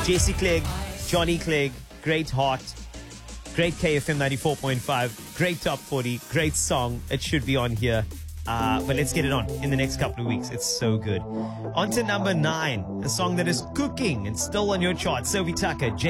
Jesse Clegg, Johnny Clegg, great heart, great KFM 94.5, great top 40, great song. It should be on here. But let's get it on in the next couple of weeks. It's so good. On to number 9, a song that is cooking and still on your chart. Sophie Tucker,